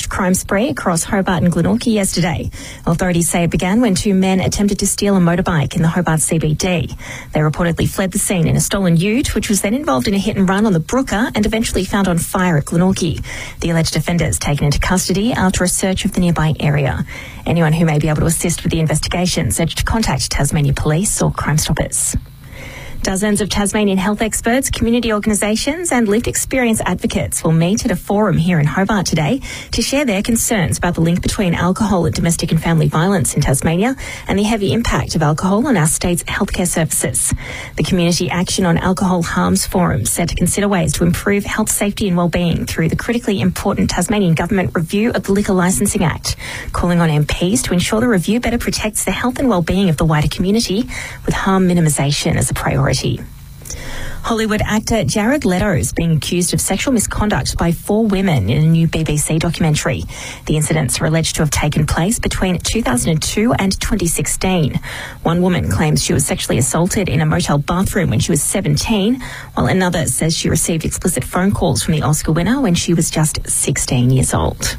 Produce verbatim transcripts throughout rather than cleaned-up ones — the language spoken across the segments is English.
crime spree across Hobart and Glenorchy yesterday. Authorities say it began when two men attempted to steal a motorbike in the Hobart C B D. They reportedly fled the scene in a stolen ute, which was then involved in a hit and run on the Brooker and eventually found on fire at Glenorchy. The alleged offenders taken into custody after a search of the nearby area. Anyone who may be able to assist with the investigations urged to contact Tasmania Police or Crime Stoppers. Dozens of Tasmanian health experts, community organisations and lived experience advocates will meet at a forum here in Hobart today to share their concerns about the link between alcohol and domestic and family violence in Tasmania and the heavy impact of alcohol on our state's healthcare services. The Community Action on Alcohol Harms Forum said to consider ways to improve health, safety and wellbeing through the critically important Tasmanian Government review of the Liquor Licensing Act, calling on M Ps to ensure the review better protects the health and wellbeing of the wider community with harm minimisation as a priority. Hollywood actor Jared Leto is being accused of sexual misconduct by four women in a new B B C documentary. The incidents are alleged to have taken place between two thousand two and twenty sixteen. One woman claims she was sexually assaulted in a motel bathroom when she was seventeen, while another says she received explicit phone calls from the Oscar winner when she was just sixteen years old.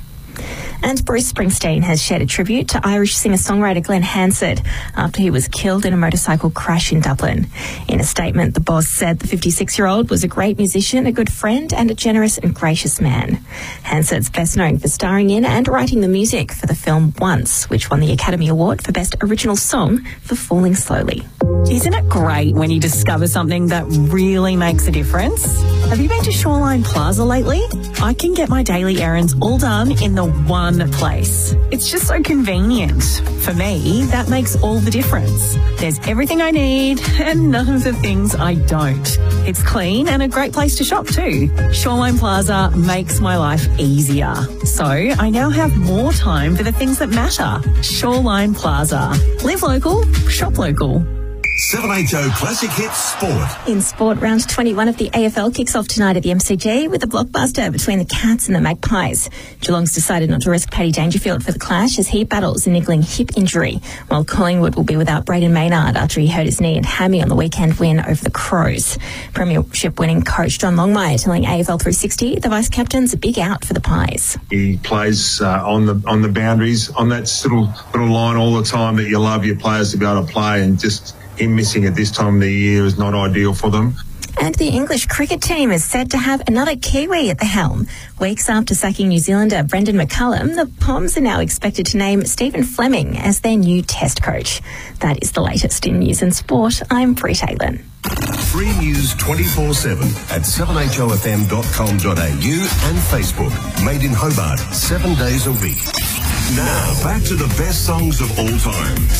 And Bruce Springsteen has shared a tribute to Irish singer-songwriter Glenn Hansard after he was killed in a motorcycle crash in Dublin. In a statement, the boss said the fifty-six-year-old was a great musician, a good friend and a generous and gracious man. Hansard's best known for starring in and writing the music for the film Once, which won the Academy Award for Best Original Song for Falling Slowly. Isn't it great when you discover something that really makes a difference? Have you been to Shoreline Plaza lately? I can get my daily errands all done in the one place. It's just so convenient. For me, that makes all the difference. There's everything I need and none of the things I don't. It's clean and a great place to shop too. Shoreline Plaza makes my life easier. So I now have more time for the things that matter. Shoreline Plaza. Live local, shop local. seven H O Classic Hits Sport. In sport, round twenty-one of the A F L kicks off tonight at the M C G with a blockbuster between the Cats and the Magpies. Geelong's decided not to risk Paddy Dangerfield for the clash as he battles a niggling hip injury, while Collingwood will be without Brayden Maynard after he hurt his knee and hammy on the weekend win over the Crows. Premiership winning coach John Longmire telling A F L three sixty the vice-captain's a big out for the Pies. He plays uh, on the on the boundaries, on that little, little line all the time that you love your players to be able to play, and just him missing at this time of the year is not ideal for them. And the English cricket team is said to have another Kiwi at the helm. Weeks after sacking New Zealander Brendan McCullum, the Poms are now expected to name Stephen Fleming as their new test coach. That is the latest in news and sport. I'm Brit Aylin. Free news twenty-four seven at seven h o f m dot com dot a u and Facebook. Made in Hobart, seven days a week. Now, back to the best songs of all time.